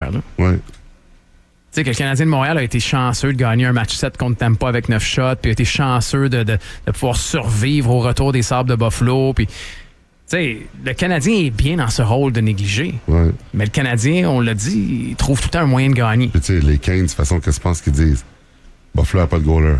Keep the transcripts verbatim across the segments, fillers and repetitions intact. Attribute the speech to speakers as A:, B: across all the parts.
A: Là.
B: Ouais.
A: Tu sais que le Canadien de Montréal a été chanceux de gagner un match sept contre Tampa avec neuf shots, puis a été chanceux de, de, de pouvoir survivre au retour des Sables de Buffalo. Puis, tu sais, le Canadien est bien dans ce rôle de négligé.
B: Ouais.
A: Mais le Canadien, on l'a dit, il trouve tout le temps un moyen de gagner.
B: Puis, tu sais, les Canes, de toute façon, qu'est-ce que tu penses qu'ils disent? Buffalo n'a pas de goaler.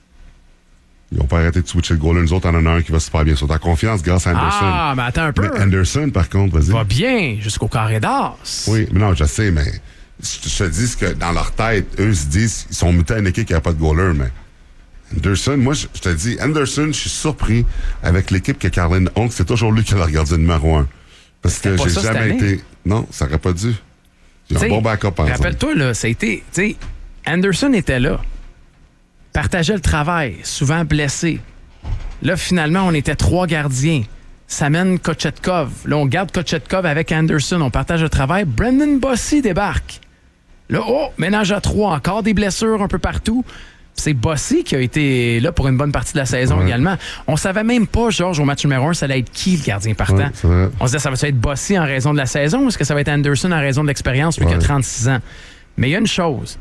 B: Ils n'ont pas arrêté de switcher le goaler. Nous autres, on en a un qui va super bien. Ils sont en confiance grâce à Anderson.
A: Ah, mais attends un peu.
B: Mais Anderson, par contre, vas-y.
A: Va bien jusqu'au carré d'as.
B: Oui, mais non, je sais, mais je te dis que dans leur tête, eux se disent ils sont mutés à une équipe qui n'a pas de goaler, mais Anderson, moi, je, je te dis, Anderson, je suis surpris avec l'équipe que Carlin Onk, c'est toujours lui qui a le gardien numéro un. Parce que j'ai
A: ça,
B: jamais été... Non, ça n'aurait pas dû. J'ai un bon backup en
A: rappelle-toi, là, ça a été... Tu sais, Anderson était là. Partageait le travail, souvent blessé. Là, finalement, on était trois gardiens. Ça mène Kochetkov. Là, on garde Kochetkov avec Anderson. On partage le travail. Brendan Bossy débarque. Là, oh, ménage à trois. Encore des blessures un peu partout. C'est Bossy qui a été là pour une bonne partie de la saison ouais. également. On savait même pas, Georges, au match numéro un, ça allait être qui le gardien partant. Ouais, on se disait, ça va être Bossy en raison de la saison ou est-ce que ça va être Anderson en raison de l'expérience, lui ouais. qui a trente-six ans? Mais il y a une chose.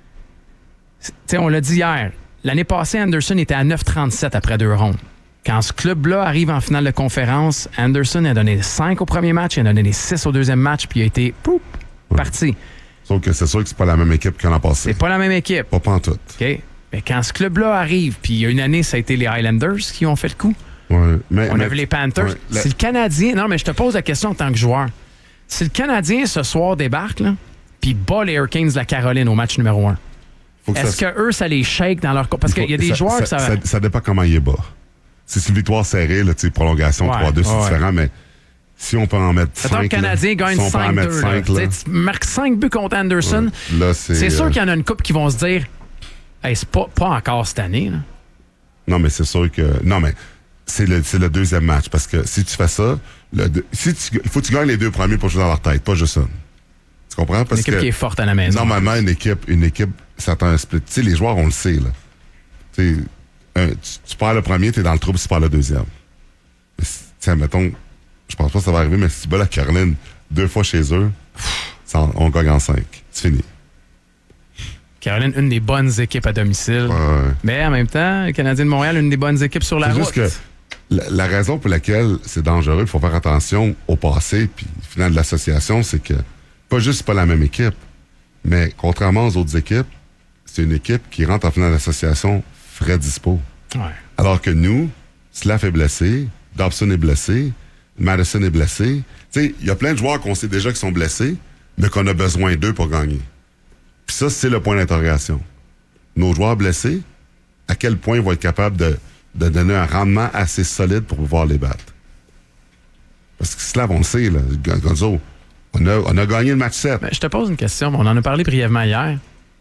A: Tu sais, on l'a dit hier. L'année passée, Anderson était à neuf trente-sept après deux rondes. Quand ce club-là arrive en finale de conférence, Anderson a donné cinq au premier match, il a donné six au deuxième match, puis il a été poup, ouais. parti.
B: Sauf que c'est sûr que c'est pas la même équipe qu'en l'an passé.
A: C'est pas la même équipe.
B: Pas pantoute.
A: OK. Mais quand ce club-là arrive, puis il y a une année, ça a été les Highlanders qui ont fait le coup.
B: Ouais. Mais,
A: On
B: mais,
A: a vu les Panthers.
B: Ouais, la...
A: Si le Canadien... Non, mais je te pose la question en tant que joueur. Si le Canadien, ce soir, débarque, là, puis bat les Hurricanes de la Caroline au match numéro un, est-ce ça... que eux, ça les shake dans leur... Parce qu'il y a des
B: ça,
A: joueurs
B: ça,
A: que ça...
B: ça... Ça dépend comment il est bas. Si c'est une victoire serrée, là, prolongation ouais, trois deux, c'est ouais. différent, mais si on peut en mettre cinq...
A: Attends, le Canadien là, gagne si cinq deux. cinq, là, là. Tu marques cinq buts contre Anderson.
B: Ouais, là, c'est
A: c'est sûr
B: euh...
A: qu'il y en a une couple qui vont se dire hey, c'est pas, pas encore cette année. Là.
B: Non, mais c'est sûr que... Non, mais c'est le, c'est le deuxième match, parce que si tu fais ça, le, si tu, il faut que tu gagnes les deux premiers pour jouer dans leur tête, pas juste ça. Tu comprends? Parce
A: une équipe
B: que,
A: qui est forte à la maison.
B: Normalement, une équipe, une équipe, ça attend un split. Tu sais, les joueurs, on le sait, là. Tu sais, un, tu, tu perds le premier, t'es dans le trouble, tu perds le deuxième. Tiens, mettons, je pense pas que ça va arriver, mais si tu bats la Caroline deux fois chez eux, ça, on gagne en cinq. C'est fini.
A: Caroline, une des bonnes équipes à domicile.
B: Ouais.
A: Mais en même temps, le Canadien de Montréal, une des bonnes équipes sur la
B: c'est
A: route.
B: C'est juste que la, la raison pour laquelle c'est dangereux, il faut faire attention au passé, puis au final de l'association, c'est que pas juste c'est pas la même équipe, mais contrairement aux autres équipes, c'est une équipe qui rentre en finale d'association frais dispo.
A: Ouais.
B: Alors que nous, Slav est blessé, Dobson est blessé, Madison est blessé. Tu sais, il y a plein de joueurs qu'on sait déjà qui sont blessés, mais qu'on a besoin d'eux pour gagner. Puis ça, c'est le point d'interrogation. Nos joueurs blessés, à quel point ils vont être capables de, de donner un rendement assez solide pour pouvoir les battre? Parce que Slav, on le sait, là, Gonzo, on a, on a gagné le match sept.
A: Ben, je te pose une question, on en a parlé brièvement hier.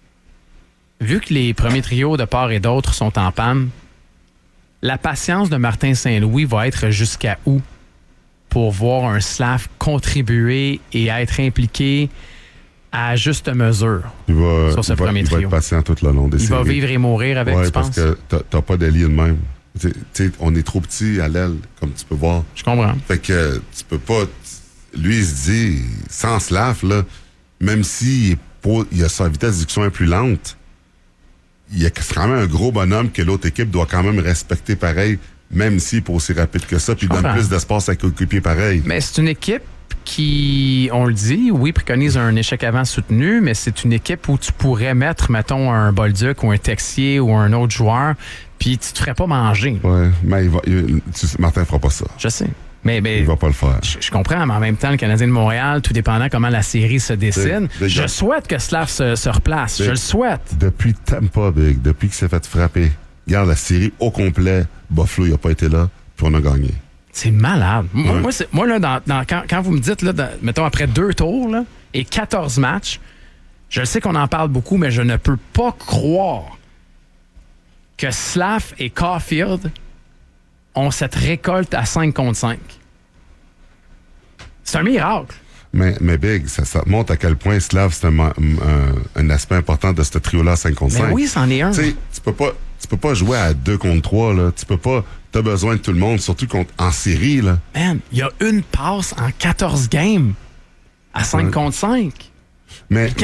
A: Vu que les premiers trios de part et d'autre sont en panne, la patience de Martin Saint-Louis va être jusqu'à où pour voir un Slav contribuer et être impliqué à juste mesure
B: il va,
A: sur ce
B: il va,
A: premier
B: il
A: trio?
B: Il va être patient tout le long des
A: il
B: séries.
A: Il va vivre et mourir avec,
B: ouais,
A: tu
B: parce
A: penses?
B: que t'as, t'as pas d'allié de même. Tu sais, on est trop petit à l'aile, comme tu peux voir.
A: Je comprends.
B: Fait que tu peux pas... Lui, il se dit, sans Slav, là, même s'il il a sa vitesse d'exécution est plus lente, il y a quand même un gros bonhomme que l'autre équipe doit quand même respecter pareil, même s'il n'est pas aussi rapide que ça, puis il donne plus d'espace à coéquipier pareil.
A: Mais c'est une équipe qui, on le dit, oui, préconise un échec avant soutenu, mais c'est une équipe où tu pourrais mettre, mettons, un Bolduc ou un Texier ou un autre joueur, puis tu te ferais pas manger.
B: Oui, mais il va, il, tu, Martin ne fera pas ça.
A: Je sais. Mais, mais
B: il va pas le faire.
A: Je, je comprends, mais en même temps, le Canadien de Montréal, tout dépendant comment la série se dessine,
B: Big,
A: je souhaite que Slav se, se replace. Big, je le souhaite.
B: Depuis Tampa, Big, depuis qu'il s'est fait frapper, regarde la série au complet, Buffalo, il n'a pas été là, puis on a gagné.
A: C'est malade.
B: Ouais.
A: Moi, moi, c'est, moi là, dans, dans, quand, quand vous me dites, là, dans, mettons, après deux tours là, et quatorze matchs, je sais qu'on en parle beaucoup, mais je ne peux pas croire que Slav et Caulfield ont cette récolte à cinq contre cinq. C'est un miracle.
B: Mais, mais Big, ça, ça montre à quel point Slav, c'est un, un, un aspect important de ce trio-là à cinq contre cinq.
A: Mais oui, c'en est un.
B: Tu sais, tu peux pas, tu peux pas jouer à deux contre trois, là. Tu peux pas, t'as besoin de tout le monde, surtout contre, en série, là.
A: Man, il y a une passe en quatorze games à cinq ouais. contre cinq.
B: Mais